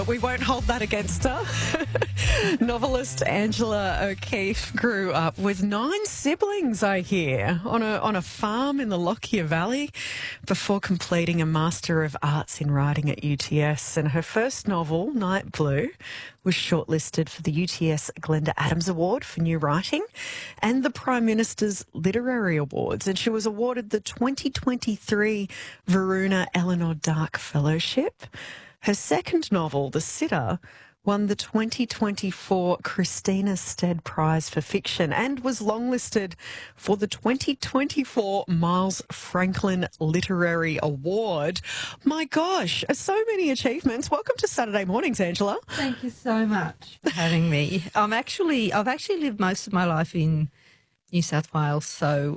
We won't hold that against her. Novelist Angela O'Keeffe grew up with 9 siblings, I hear, on a farm in the Lockyer Valley before completing a Master of Arts in Writing at UTS. And her first novel, Night Blue, was shortlisted for the UTS Glenda Adams Award for New Writing and the Prime Minister's Literary Awards. And she was awarded the 2023 Varuna Eleanor Dark Fellowship. Her second novel, The Sitter, won the 2024 Christina Stead Prize for Fiction and was longlisted for the 2024 Miles Franklin Literary Award. My gosh, so many achievements. Welcome to Saturday Mornings, Angela. Thank you so much for having me. I've actually lived most of my life in New South Wales, so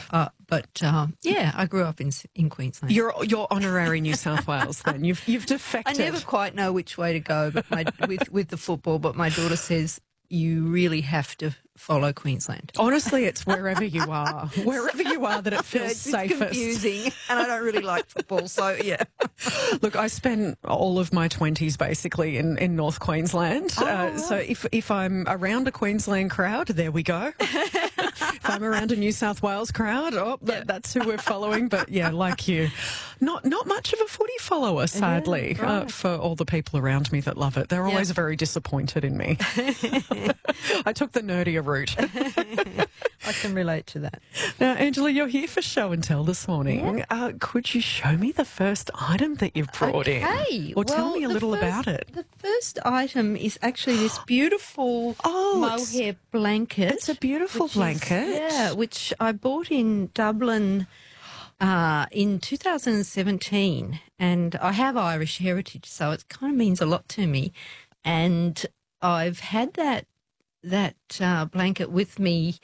I grew up in Queensland. You're honorary New South Wales then. You've defected. I never quite know which way to go, but with the football. But my daughter says you really have to follow Queensland. Honestly, it's wherever you are that it feels safest. It's confusing, and I don't really like football, so yeah. Look, I spent all of my 20s basically in North Queensland. So if I'm around a Queensland crowd, there we go. If I'm around a New South Wales crowd, that's who we're following. But yeah, like you, not much of a footy follower, sadly, for all the people around me that love it. They're always very disappointed in me. I took the nerdier route. I can relate to that. Now, Angela, you're here for show and tell this morning. Yeah. Could you show me the first item that you've brought in? Or tell me a little about it. The first item is actually this beautiful mohair blanket. It's a beautiful blanket. Which I bought in Dublin in 2017. And I have Irish heritage, so it kind of means a lot to me. And I've had that blanket with me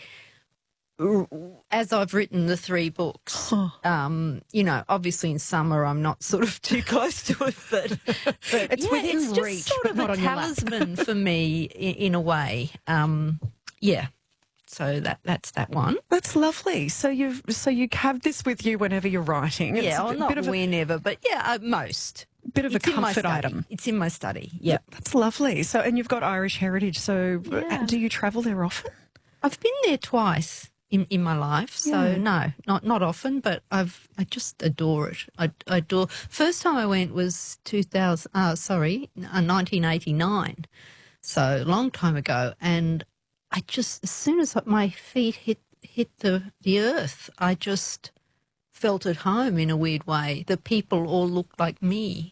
as I've written the 3 books. Obviously in summer I'm not sort of too close to it, but it's within it's reach, just sort but of not a on your lap. talisman for me in a way. So that's that one. That's lovely. So you have this with you whenever you're writing. It's not whenever, but most. Bit of a comfort item. It's in my study. Yeah, that's lovely. So, and you've got Irish heritage. So, do you travel there often? I've been there twice in my life. So no, not often, but I just adore it. I adore. First time I went was 1989. So a long time ago, and I just, as soon as my feet hit the earth, I just felt at home in a weird way. The people all looked like me.